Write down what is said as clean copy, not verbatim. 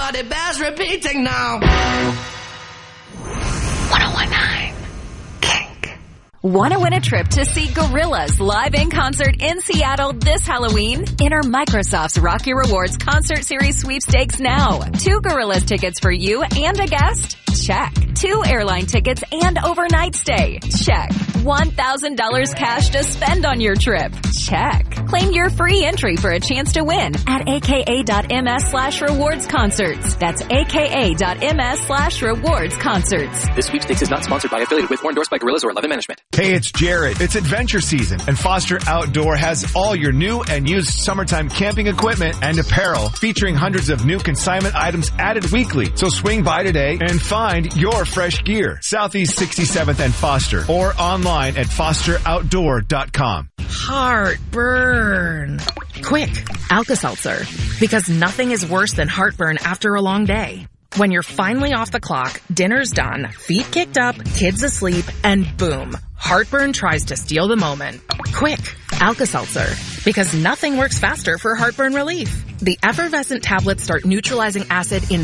Everybody bears repeating now. 1019 Kink. Want to win a trip to see Gorillaz live in concert in Seattle this Halloween? Enter Microsoft's Rock Your Rewards Concert Series sweepstakes now. 2 Gorillaz tickets for you and a guest? Check. 2 airline tickets and overnight stay? Check. $1,000 cash to spend on your trip? Check. Claim your free entry for a chance to win at aka.ms/rewardsconcerts. That's aka.ms/rewardsconcerts. This sweepstakes is not sponsored by, affiliated with, or endorsed by Gorillaz or 11 Management. Hey, it's Jared. It's adventure season, and Foster Outdoor has all your new and used summertime camping equipment and apparel, featuring hundreds of new consignment items added weekly. So swing by today and find your fresh gear. Southeast 67th and Foster, or online at fosteroutdoor.com. Heartburn. Quick, Alka-Seltzer. Because nothing is worse than heartburn after a long day. When you're finally off the clock, dinner's done, feet kicked up, kids asleep, and boom, heartburn tries to steal the moment. Quick, Alka-Seltzer. Because nothing works faster for heartburn relief. The effervescent tablets start neutralizing acid in